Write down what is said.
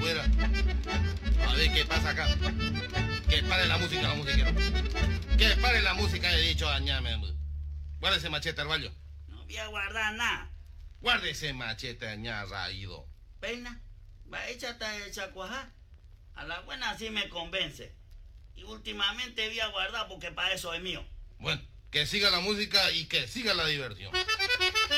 afuera. A ver qué pasa acá. Que pare la música, musiquero. Que pare la música, he dicho, añame. Guarda ese machete, Arballo. No voy a guardar nada. Guarda ese machete, añá, raído. Peina, va, échate a cuajar. A la buena así me convence. Y últimamente voy a guardar porque para eso es mío. Bueno, que siga la música y que siga la diversión.